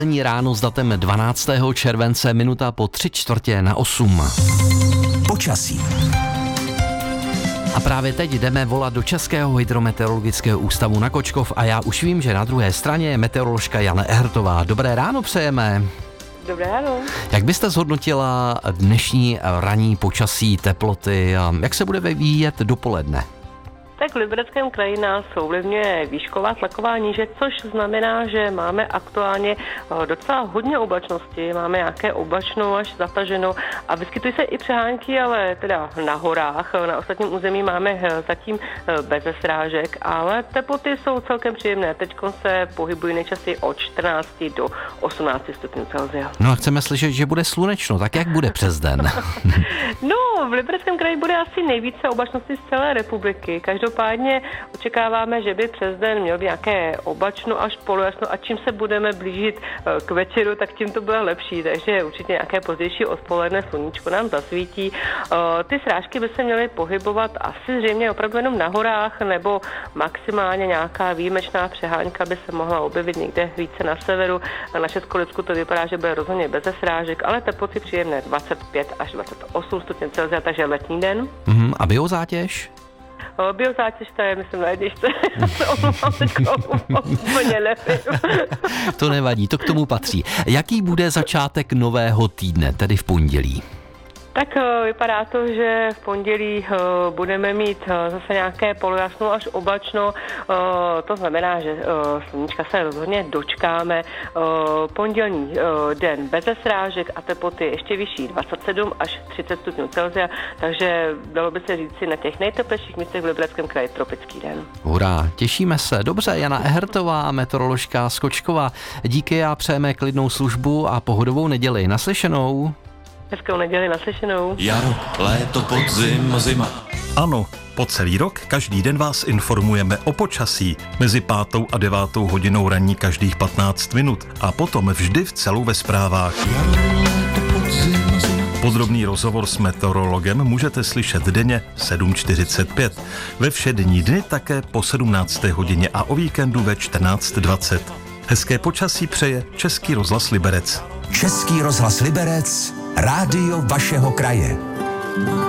Ráno s datem 12. července, minuta po 7:45. Počasí. A právě teď jdeme volat do Českého hydrometeorologického ústavu na Kočkov a já už vím, že na druhé straně je meteoroložka Jana Ehrtová. Dobré ráno přejeme. Dobré ráno. Jak byste zhodnotila dnešní ranní počasí, teploty a jak se bude vyvíjet dopoledne? Tak v Libereckém kraji nás ovlivňuje výšková tlaková níže, což znamená, že máme aktuálně docela hodně oblačnosti, máme nějaké oblačno až zataženo a vyskytují se i přehánky, ale teda na horách, na ostatním území máme zatím bez srážek, ale teploty jsou celkem příjemné. Teď se pohybují nejčastěji od 14 do 18 stupňů Celsia. No a chceme slyšet, že bude slunečno, tak jak bude přes den? No, v Libereckém kraji bude asi nejvíce oblačnosti z celé republiky. Každopádně očekáváme, že by přes den mělo být nějaké oblačno až polojasno a čím se budeme blížit k večeru, tak tím to bude lepší. Takže určitě nějaké pozdější odpoledne sluníčko nám zasvítí. Ty srážky by se měly pohybovat asi zřejmě opravdu jenom na horách nebo maximálně nějaká výjimečná přehánka by se mohla objevit někde více na severu. Na Českolipsku to vypadá, že bude rozhodně bez srážek, ale teploty příjemné 25 až 28 stupňů Celsia, takže letní den. A biozátěž? Biozátěž, to je, myslím, na jedničce. Já se omlouvám teď úplně nevím. To nevadí, to k tomu patří. Jaký bude začátek nového týdne, tedy v pondělí? Tak vypadá to, že v pondělí budeme mít zase nějaké polojasno až oblačno. To znamená, že sluníčka se rozhodně dočkáme. Pondělní den bez srážek a teploty ještě vyšší 27 až 30 stupňů Celsia, takže dalo by se říci na těch nejteplejších místech v Libereckém kraji tropický den. Hurá, těšíme se. Dobře, Jana Ehrtová, meteoroložka z Kočkova. Díky a přejeme klidnou službu a pohodovou neděli. Naslyšenou. Hezkou neděli, naslyšenou. Jaro, léto, podzim, zima. Ano, po celý rok každý den vás informujeme o počasí. Mezi 5. a 9. hodinou ranní každých 15 minut a potom vždy v celu ve zprávách. Jaro, léto, podzim, zima. Podrobný rozhovor s meteorologem můžete slyšet denně 7:45. Ve všední dny také po 17. hodině a o víkendu ve 14:20. Hezké počasí přeje Český rozhlas Liberec. Český rozhlas Liberec, rádio vašeho kraje.